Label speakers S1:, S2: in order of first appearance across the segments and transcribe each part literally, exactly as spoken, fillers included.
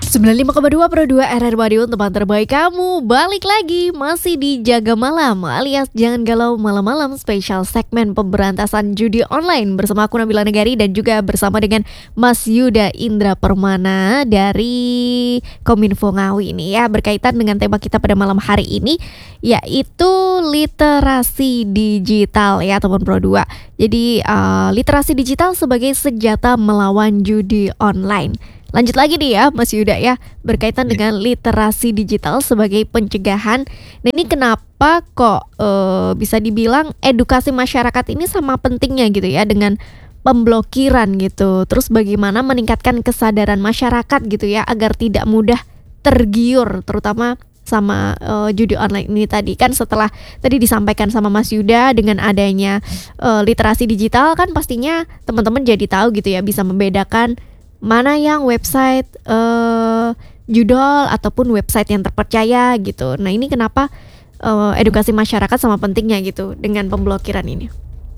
S1: sembilan puluh lima koma dua Pro dua R R Radio, tempat terbaik kamu. Balik lagi, masih di Jaga Malam alias Jangan Galau Malam-Malam, spesial segmen pemberantasan judi online bersama aku Nabila Negari dan juga bersama dengan Mas Yuda Indra Permana dari Kominfo Ngawi ini ya, berkaitan dengan tema kita pada malam hari ini, yaitu literasi digital ya teman Pro dua. Jadi uh, literasi digital sebagai senjata melawan judi online. Lanjut lagi nih ya Mas Yuda ya, berkaitan ya. dengan literasi digital sebagai pencegahan. Nah ini kenapa kok e, bisa dibilang edukasi masyarakat ini sama pentingnya gitu ya dengan pemblokiran gitu. Terus bagaimana meningkatkan kesadaran masyarakat gitu ya agar tidak mudah tergiur terutama sama e, judi online ini tadi. Kan setelah tadi disampaikan sama Mas Yuda dengan adanya e, literasi digital kan pastinya teman-teman jadi tahu gitu ya, bisa membedakan mana yang website uh, judol ataupun website yang terpercaya gitu. Nah ini kenapa uh, edukasi masyarakat sama pentingnya gitu dengan pemblokiran ini.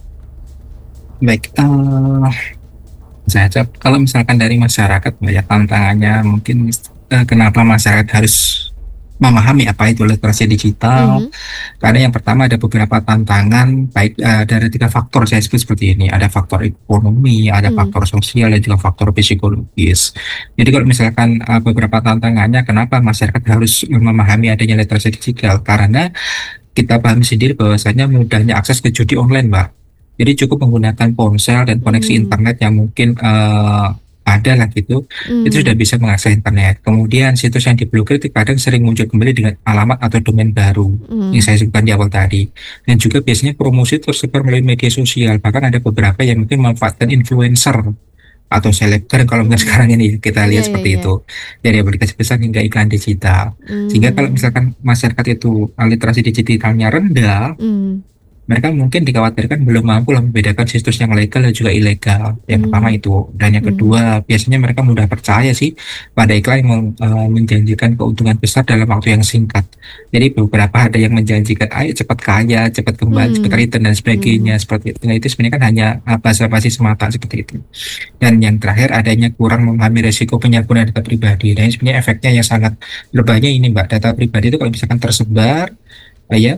S2: Baik, uh, saya jawab, kalau misalkan dari masyarakat banyak tantangannya, mungkin uh, kenapa masyarakat harus memahami apa itu literasi digital. Mm-hmm. Karena yang pertama ada beberapa tantangan, baik uh, dari tiga faktor saya sebut seperti ini. Ada faktor ekonomi, ada mm. faktor sosial, dan juga faktor psikologis. Jadi kalau misalkan uh, beberapa tantangannya, kenapa masyarakat harus memahami adanya literasi digital? Karena kita pahami sendiri bahwasanya mudahnya akses ke judi online, Mbak. Jadi cukup menggunakan ponsel dan koneksi mm. internet yang mungkin uh, ada lah gitu, hmm. itu sudah bisa mengakses internet. Kemudian situs yang diblokir itu kadang sering muncul kembali dengan alamat atau domain baru hmm. yang saya sebutkan di awal tadi. Dan juga biasanya promosi tersebar melalui media sosial. Bahkan ada beberapa yang mungkin memanfaatkan influencer atau selebgram kalau misalnya sekarang ini kita lihat yeah, seperti yeah, itu yeah. dari aplikasi besar hingga iklan digital. Hmm. Sehingga kalau misalkan masyarakat itu literasi digitalnya rendah, hmm. mereka mungkin dikhawatirkan belum mampu lah membedakan situs yang legal dan juga ilegal. Yang hmm. pertama itu. Dan yang kedua, hmm. biasanya mereka mudah percaya sih pada iklan yang uh, menjanjikan keuntungan besar dalam waktu yang singkat. Jadi beberapa ada yang menjanjikan ayo cepat kaya, cepat kembali, hmm. cepat return dan sebagainya. Hmm. Seperti itu. Nah itu sebenarnya kan hanya basa-basi semata seperti itu. Dan yang terakhir, adanya kurang memahami resiko penyalahgunaan data pribadi. Dan sebenarnya efeknya yang sangat berbahaya ini Mbak. Data pribadi itu kalau misalkan tersebar, ya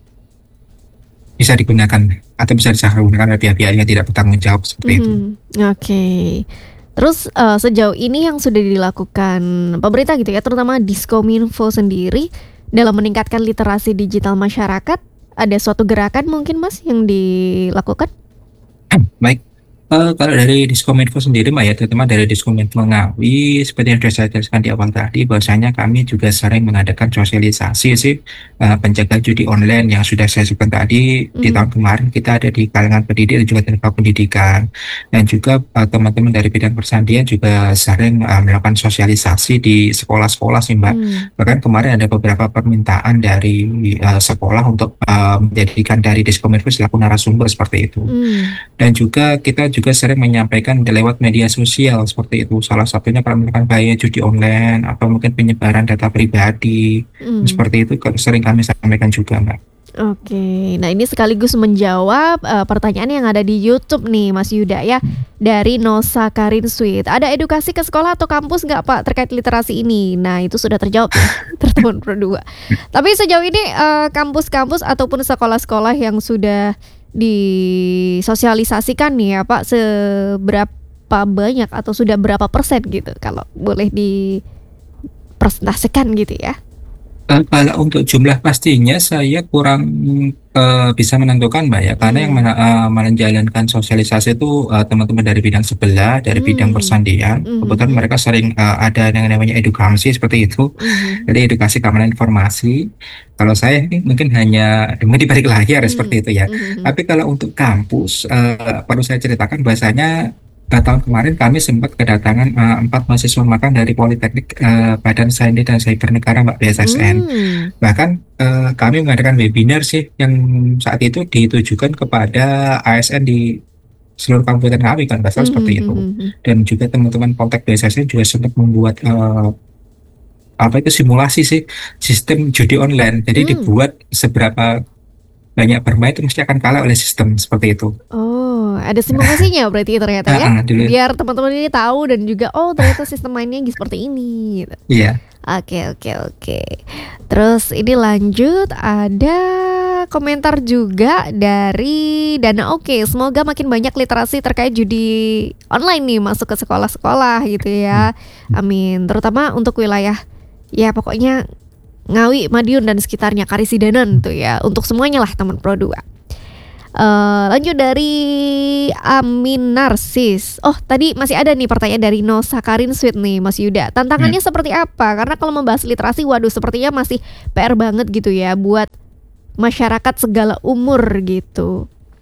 S2: bisa digunakan atau bisa disalahgunakan oleh pihak-pihak yang tidak bertanggung jawab seperti mm-hmm. itu.
S1: Oke. Okay. Terus uh, sejauh ini yang sudah dilakukan pemerintah gitu ya, terutama Diskominfo sendiri dalam meningkatkan literasi digital masyarakat, ada suatu gerakan mungkin Mas yang dilakukan?
S2: Baik. Uh, kalau dari Diskominfo sendiri, Mbak ya, terutama dari Diskominfo Ngawi, seperti yang sudah saya jelaskan di awal tadi, bahwasanya kami juga sering mengadakan sosialisasi sih uh, pencegahan judi online yang sudah saya sebutkan tadi. Mm. Di tahun kemarin kita ada di kalangan pendidik dan juga tenaga pendidikan, dan juga uh, teman-teman dari bidang persandian juga sering uh, melakukan sosialisasi di sekolah-sekolah sih Mbak. Mm. Bahkan kemarin ada beberapa permintaan dari uh, sekolah untuk uh, menjadikan dari Diskominfo selaku narasumber seperti itu. Mm. Dan juga kita juga sering menyampaikan lewat media sosial seperti itu. Salah satunya kalau misalkan bahaya judi online atau mungkin penyebaran data pribadi mm. seperti itu sering kami sampaikan juga Mbak.
S1: Oke, nah ini sekaligus menjawab uh, pertanyaan yang ada di YouTube nih Mas Yuda ya, dari Nosa Karin Sweet. Ada edukasi ke sekolah atau kampus nggak Pak terkait literasi ini? Nah itu sudah terjawab ya teman Pro dua. Tapi sejauh ini uh, kampus-kampus ataupun sekolah-sekolah yang sudah disosialisasikan nih ya Pak, seberapa banyak atau sudah berapa persen gitu kalau boleh dipresentasikan gitu ya?
S2: Uh, kalau untuk jumlah pastinya saya kurang uh, bisa menentukan Mbak ya, karena hmm. yang men- uh, menjalankan sosialisasi itu uh, teman-teman dari bidang sebelah, dari hmm. bidang persandian. Hmm. Kebetulan mereka sering uh, ada yang namanya edukasi seperti itu, hmm. jadi edukasi keamanan informasi. Kalau saya ini mungkin hanya di balik layar hmm. seperti itu ya. Hmm. Tapi kalau untuk kampus, uh, perlu saya ceritakan bahasanya pada tahun kemarin kami sempat kedatangan uh, empat mahasiswa magang dari Politeknik uh, Badan Sains dan Cyber Negara Mbak B S S N. Hmm. Bahkan uh, kami mengadakan webinar sih yang saat itu ditujukan kepada A S N di seluruh kabupaten kami kan, bahasa hmm. seperti itu. Dan juga teman-teman Poltek B S S N juga sempat membuat uh, apa itu simulasi sih sistem judi online. Jadi hmm. dibuat seberapa banyak bermain itu mesti akan kalah oleh sistem seperti itu.
S1: Oh ada simulasinya berarti ternyata ya?
S2: Heeh, dulu
S1: Biar teman-teman ini tahu dan juga, oh ternyata sistem mainnya seperti ini gitu.
S2: iya.
S1: Oke oke oke. Terus ini lanjut, ada komentar juga dari Dana Oke. Semoga makin banyak literasi terkait judi online nih masuk ke sekolah-sekolah gitu ya. Amin. Terutama untuk wilayah ya pokoknya Ngawi, Madiun dan sekitarnya, Karisidenan tuh ya. Untuk semuanya lah teman Pro dua. Uh, lanjut dari Amin Narsis. Oh tadi masih ada nih pertanyaan dari No Sakarin Sweet nih Mas Yuda. Tantangannya
S2: Hmm.
S1: seperti apa? Karena kalau membahas literasi, waduh sepertinya masih P R banget gitu ya buat masyarakat segala umur gitu.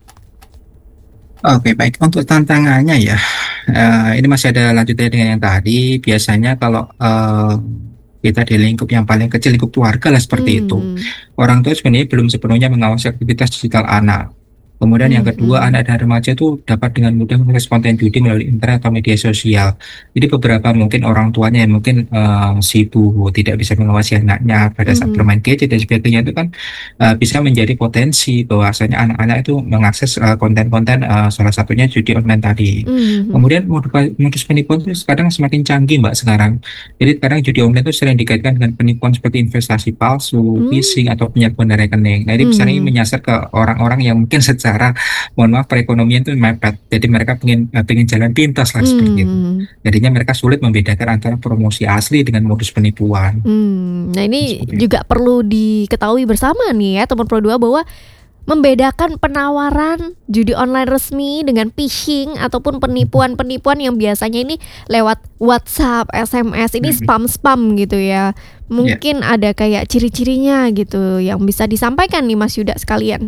S2: Oke, baik. Untuk tantangannya ya, eh, ini masih ada lanjutnya dengan yang tadi. Biasanya kalau eh, kita di lingkup yang paling kecil, lingkup keluarga lah seperti itu.
S1: Hmm.
S2: Orang tua sebenarnya belum sepenuhnya mengawasi aktivitas digital anak. Kemudian yang kedua,
S1: Hmm.
S2: anak dan remaja itu dapat dengan mudah mengakses konten judi melalui internet atau media sosial. Jadi beberapa mungkin orang tuanya yang mungkin eh, sibuk, tidak bisa mengawasi anaknya pada saat
S1: Hmm.
S2: bermain gadget dan sebagainya itu kan eh, bisa menjadi potensi bahwasanya anak-anak itu mengakses eh, konten-konten eh, salah satunya judi online tadi.
S1: Hmm.
S2: Kemudian modus, modus penipuan itu sekarang semakin canggih Mbak sekarang. Jadi sekarang judi online itu sering dikaitkan dengan penipuan seperti investasi palsu,
S1: Hmm.
S2: phishing atau penyalahgunaan rekening. Nah ini bisa
S1: Hmm.
S2: menyasar ke orang-orang yang mungkin secara mohon maaf perekonomian itu mepet. Jadi mereka pengen eh, pengen jalan pintas lah seperti itu.
S1: Hmm.
S2: Jadinya mereka sulit membedakan antara promosi asli dengan modus penipuan.
S1: Hmm. Nah ini
S2: Seperti itu.
S1: juga perlu diketahui bersama nih ya teman Pro dua bahwa membedakan penawaran judi online resmi dengan phishing ataupun penipuan-penipuan yang biasanya ini lewat WhatsApp, S M S, ini
S2: Mhm.
S1: spam-spam gitu ya.
S2: Ya.
S1: Mungkin ada kayak ciri-cirinya gitu yang bisa disampaikan nih Mas Yuda sekalian.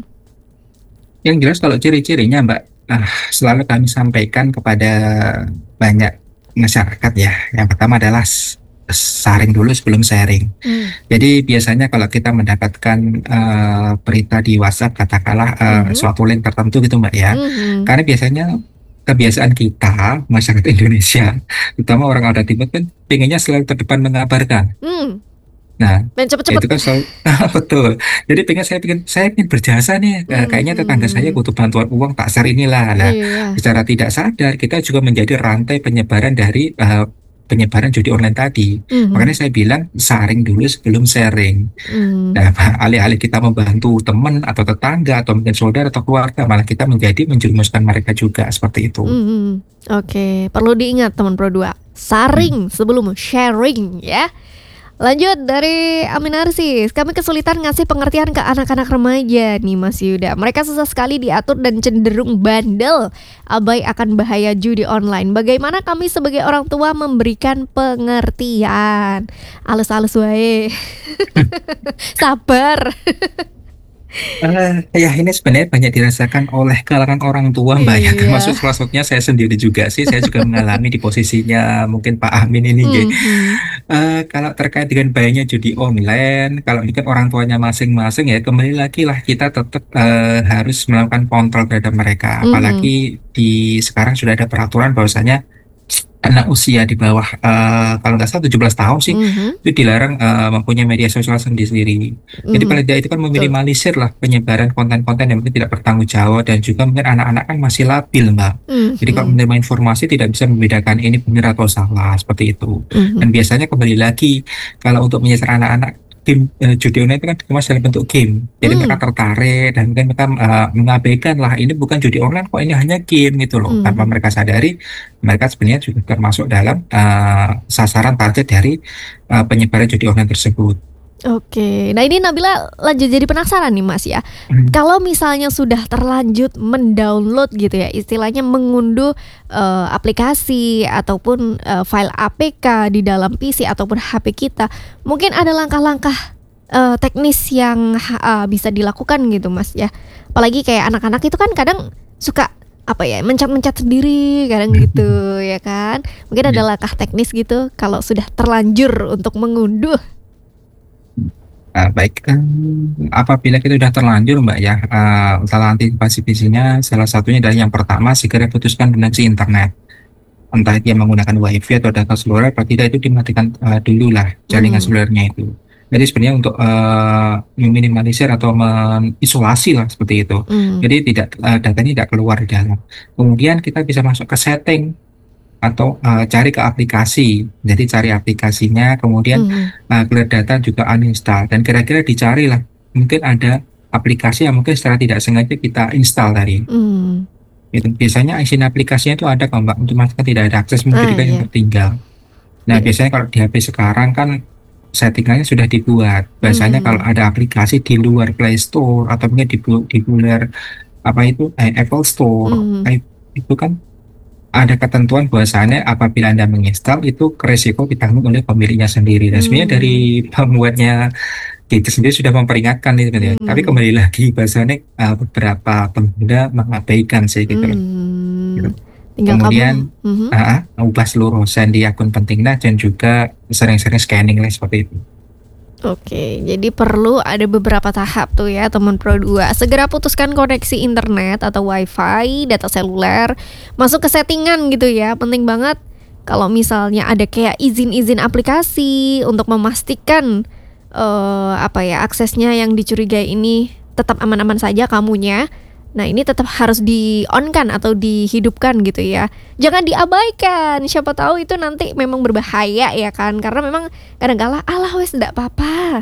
S2: Yang jelas kalau ciri-cirinya Mbak, ah, selalu kami sampaikan kepada banyak masyarakat ya. Yang pertama adalah s- saring dulu sebelum sharing.
S1: Hmm.
S2: Jadi biasanya kalau kita mendapatkan eh, berita di WhatsApp katakanlah eh,
S1: Mhm.
S2: suatu link tertentu gitu Mbak ya.
S1: Mhm.
S2: Karena biasanya kebiasaan kita masyarakat Indonesia, terutama orang Oda Timur kan pengennya selalu terdepan mengabarkan.
S1: Hmm.
S2: Nah,
S1: Dan cepet-cepet.
S2: itu kan selalu betul. Jadi pengen saya pengen saya pengen berjasa nih. Eh, kayaknya tetangga saya
S1: Mhm.
S2: butuh bantuan uang tak share inilah. Nah,
S1: Iya.
S2: secara tidak sadar kita juga menjadi rantai penyebaran dari eh, penyebaran judi online tadi.
S1: Mhm.
S2: Makanya saya bilang saring dulu sebelum sharing.
S1: Hmm.
S2: Nah, alih-alih kita membantu teman atau tetangga atau mungkin saudara atau keluarga, malah kita menjadi menjerumuskan mereka juga seperti itu.
S1: Mhm. Oke, perlu diingat teman Pro dua, saring sebelum sharing ya. Lanjut dari Amin Narsis. Kami kesulitan ngasih pengertian ke anak-anak remaja nih Mas Yuda. Mereka susah sekali diatur dan cenderung bandel, abai akan bahaya judi online. Bagaimana kami sebagai orang tua memberikan pengertian? Alus-alus wae. Sabar.
S2: Eh, ya ini sebenarnya banyak dirasakan oleh kalangan orang tua Mbak ya,
S1: Iya.
S2: termasuk salah satunya saya sendiri juga sih. Saya juga mengalami di posisinya mungkin Pak Amin ini nggih.
S1: Mhm.
S2: Eh, kalau terkait dengan bahayanya judi online, kalau mungkin orang tuanya masing-masing ya kembali lagi lah kita tetap eh, harus melakukan kontrol terhadap mereka.
S1: Mhm.
S2: Apalagi di sekarang sudah ada peraturan bahwasanya anak usia di bawah eh, kalau nggak salah tujuh belas tahun sih
S1: Mhm.
S2: itu dilarang eh, mempunyai media sosial sendiri. Jadi
S1: Mhm.
S2: paling tidak itu kan
S1: Betul.
S2: meminimalisir lah penyebaran konten-konten yang mungkin tidak bertanggung jawab dan juga mungkin anak-anak kan masih labil Mbak. Jadi kalau
S1: Mhm.
S2: menerima informasi tidak bisa membedakan ini benar atau salah seperti itu.
S1: Mhm.
S2: Dan biasanya kembali lagi kalau untuk menyasar anak-anak game eh, judi online itu kan dikemas dalam bentuk game. Jadi
S1: Hmm.
S2: mereka tertarik dan mungkin mereka eh, mengabaikan lah ini bukan judi online kok ini hanya game gitu loh. Tanpa
S1: Mhm.
S2: mereka sadari mereka sebenarnya juga termasuk dalam eh, sasaran target dari eh, penyebaran judi online tersebut.
S1: Oke, nah ini Nabila lanjut jadi penasaran nih Mas ya.
S2: Hmm.
S1: Kalau misalnya sudah terlanjut mendownload gitu ya, istilahnya mengunduh eh, aplikasi ataupun eh, file A P K di dalam P C ataupun H P kita, mungkin ada langkah-langkah eh, teknis yang ha- ah, bisa dilakukan gitu Mas ya. Apalagi kayak anak-anak itu kan kadang suka apa ya mencet-mencet sendiri kadang gitu ya kan. Mungkin ada
S2: Ya.
S1: langkah teknis gitu kalau sudah terlanjur untuk mengunduh.
S2: Ah, baik, em, apabila kita sudah terlanjur Mbak ya, eh, untuk antisipasi visinya salah satunya adalah yang pertama segera putuskan koneksi internet. Entah dia menggunakan wifi atau data seluler, kalau tidak itu dimatikan eh, dulu lah jaringan
S1: Hmm.
S2: selulernya itu. Jadi sebenarnya untuk, eee, meminimalisir atau mengisolasi lah seperti itu.
S1: Mmm.
S2: Jadi tidak, eee, datanya tidak keluar di dalam. Kemudian kita bisa masuk ke setting atau, eee, cari ke aplikasi. Jadi cari aplikasinya kemudian,
S1: Mhm.
S2: eee, clear data juga uninstall dan kira-kira dicarilah, mungkin ada aplikasi yang mungkin secara tidak sengaja kita install tadi.
S1: Mmm.
S2: Gitu, biasanya izin aplikasinya itu ada kok Mbak, untuk memastikan tidak ada akses
S1: Ah,
S2: mengerikan yang
S1: iya.
S2: tertinggal. Nah,
S1: Iya.
S2: biasanya kalau di H P sekarang kan setting-annya sudah dibuat. Biasanya kalau
S1: Mmm.
S2: ada aplikasi di luar Play Store atau mungkin di bu di luar apa itu, eee, Apple Store,
S1: Mhm.
S2: kayak itu kan ada ketentuan bahwasannya apabila Anda menginstal itu resiko ditanggung oleh pemiliknya sendiri. Dan sebenarnya
S1: Mmm.
S2: dari pembuatnya itu sendiri sudah memperingatkan itu kan ya. Tapi
S1: Mmm.
S2: kembali lagi bahwasannya, eee, beberapa pengguna mengabaikan sih gitu loh. Gitu.
S1: Mmm, tinggal kamu
S2: Kemudian
S1: mhm?
S2: heeh, ubah seluruh sandi akun pentingnya dan juga sering-sering scanning lah seperti itu.
S1: Oke, jadi perlu ada beberapa tahap tuh ya teman Pro dua. Segera putuskan koneksi internet atau WiFi, data seluler, masuk ke settingan gitu ya. Penting banget kalau misalnya ada kayak izin-izin aplikasi untuk memastikan, eee, apa ya, aksesnya yang dicurigai ini tetap aman-aman saja kamunya. Nah, ini tetap harus di-on-kan atau dihidupkan gitu ya. Jangan diabaikan, siapa tahu itu nanti memang berbahaya ya kan, karena memang kadang kala, "Alah wes ndak papa."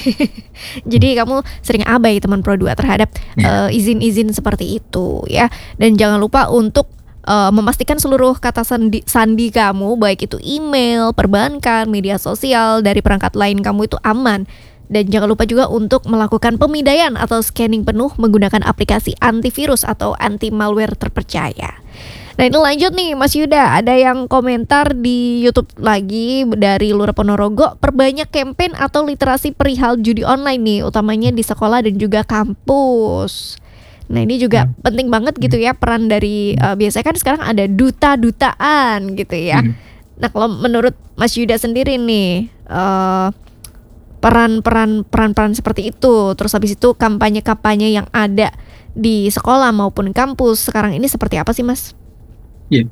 S2: Mmm.
S1: Jadi kamu sering abai teman Pro dua terhadap,
S2: Iya.
S1: eee, izin-izin seperti itu ya. Dan jangan lupa untuk, eee, memastikan seluruh kata sandi sandi kamu, baik itu email, perbankan, media sosial, dari perangkat lain kamu itu aman. Dan jangan lupa juga untuk melakukan pemindaian atau scanning penuh menggunakan aplikasi antivirus atau anti malware terpercaya. Nah, ini lanjut nih Mas Yuda, ada yang komentar di YouTube lagi dari Lurah Ponorogo, perbanyak campaign atau literasi perihal judi online nih, utamanya di sekolah dan juga kampus. Nah, ini juga
S2: Mmm.
S1: penting banget gitu
S2: Mmm.
S1: ya peran dari,
S2: Mmm.
S1: eee, biasanya kan sekarang ada duta-dutaan gitu ya.
S2: Mhm.
S1: Nah, kalau menurut Mas Yuda sendiri nih, eee, peran-peran peran-peran seperti itu, terus habis itu kampanye-kampanye yang ada di sekolah maupun kampus sekarang ini seperti apa sih, Mas?
S2: Iya,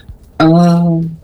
S2: eee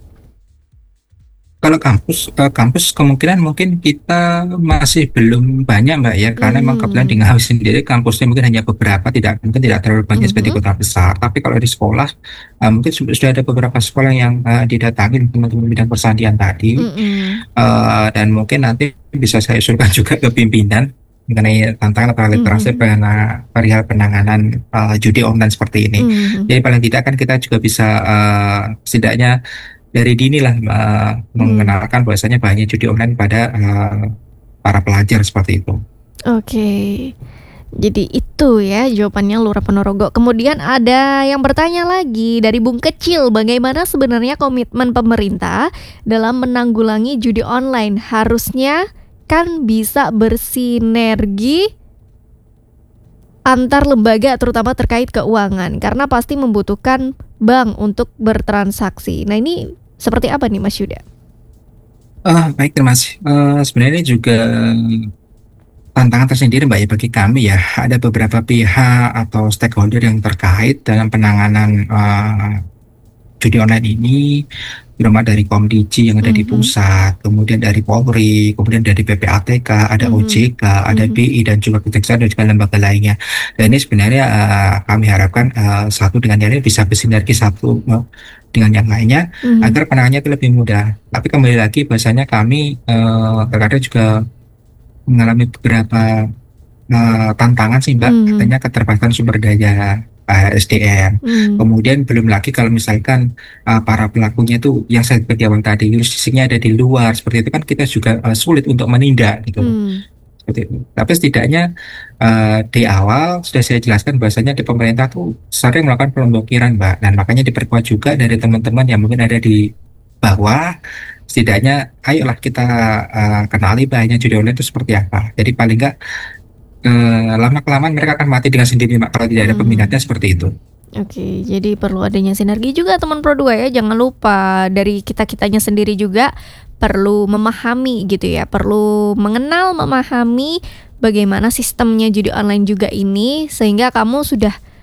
S2: kalau kampus eee, kampus kemungkinan mungkin kita masih belum banyak Mbak ya, karena memang kebetulan di
S1: Mmm.
S2: Ngawi sendiri kampusnya mungkin hanya beberapa, tidak mungkin tidak terlalu banyak seperti
S1: Mhm.
S2: kota besar. Tapi kalau di sekolah, eee, mungkin sudah sudah ada beberapa sekolah yang, eee, didatangi teman-teman bidang persandian tadi,
S1: Mhm.
S2: eee, dan mungkin nanti bisa saya usulkan juga ke pimpinan mengenai tantangan atau literasi
S1: Mhm.
S2: pena perihal penanganan, eee, judi online seperti ini.
S1: Mhm.
S2: Jadi paling tidak kan kita juga bisa, eee, setidaknya dari dini lah, eee,
S1: Mmm.
S2: mengenalkan bahwasanya bahaya judi online pada, eee, para pelajar seperti itu.
S1: Oke. Jadi itu ya jawabannya Lurah Ponorogo. Kemudian ada yang bertanya lagi dari Bung Kecil, bagaimana sebenarnya komitmen pemerintah dalam menanggulangi judi online? Harusnya kan bisa bersinergi antar lembaga terutama terkait keuangan, karena pasti membutuhkan bank untuk bertransaksi. Nah, ini seperti apa nih Mas Yuda?
S2: Oh, baik terima kasih. Eee, sebenarnya ini juga tantangan tersendiri Mbak ya bagi kami ya. Ada beberapa pihak atau stakeholder yang terkait dalam penanganan, eee, judi online ini, terutama dari Komdiji yang ada di
S1: Mhm.
S2: pusat, kemudian dari Polri, kemudian dari P P A T K, ada
S1: Mhm.
S2: O-J-K, ada
S1: Mhm.
S2: B I, dan juga kejaksaan dan juga lembaga lainnya. Dan ini sebenarnya, eee, kami harapkan, eee, satu dengan yang lain bisa bersinergi satu, eee, dengan yang lainnya
S1: Mhm.
S2: agar penanganannya itu lebih mudah. Tapi kembali lagi bahwasanya kami, eee, terkadang juga mengalami beberapa, eee, tantangan sih Mbak,
S1: Mhm.
S2: katanya keterbatasan sumber daya, eee, S D M.
S1: Mmm.
S2: Kemudian belum lagi kalau misalkan, eee, para pelakunya itu yang saya seperti awal tadi, jurisdiksinya ada di luar, seperti itu kan kita juga, eee, sulit untuk menindak gitu loh,
S1: Mmm.
S2: seperti itu. Tapi setidaknya, eee, di awal sudah saya jelaskan bahwasanya di pemerintah tuh sering melakukan pemblokiran Mbak, dan makanya diperkuat juga dari teman-teman yang mungkin ada di bawah, setidaknya ayolah kita, eee, kenali bahayanya judi online itu seperti apa. Jadi paling enggak, eee, lama-kelamaan mereka akan mati dengan sendirinya Mbak, kalau tidak ada peminatnya
S1: Mmm.
S2: seperti itu.
S1: Oke, jadi perlu adanya sinergi juga teman Pro dua ya, jangan lupa dari kita-kitanya sendiri juga perlu memahami gitu ya, perlu mengenal, memahami bagaimana sistemnya judi online juga ini, sehingga kamu sudah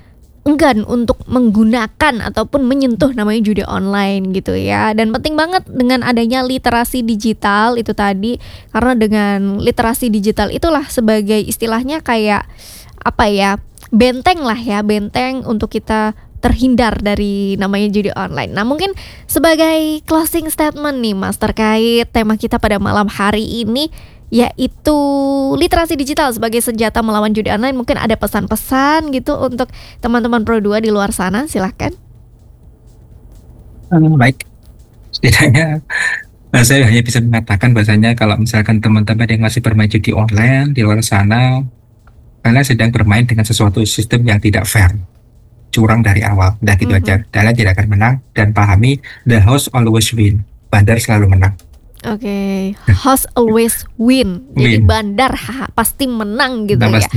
S1: enggan untuk menggunakan ataupun menyentuh namanya judi online gitu ya. Dan penting banget dengan adanya literasi digital itu tadi, karena dengan literasi digital itulah sebagai istilahnya kayak apa ya, benteng lah ya, benteng untuk kita terhindar dari namanya judi online. Nah mungkin sebagai closing statement nih Mas terkait tema kita pada malam hari ini, yaitu literasi digital sebagai senjata melawan judi online. Mungkin ada pesan-pesan gitu untuk teman-teman Pro dua di luar sana, silahkan.
S2: Uh, baik, setidaknya uh, saya hanya bisa mengatakan bahwasanya kalau misalkan teman-teman yang masih bermain judi online di luar sana, kalian sedang bermain dengan sesuatu sistem yang tidak fair, curang dari awal, udah gitu
S1: Mhm.
S2: aja. Kalian tidak akan menang, dan pahami the house always win, bandar selalu menang.
S1: Oke, host always win. Jadi
S2: Win.
S1: bandar haha, pasti menang gitu
S2: Udah
S1: ya.
S2: pasti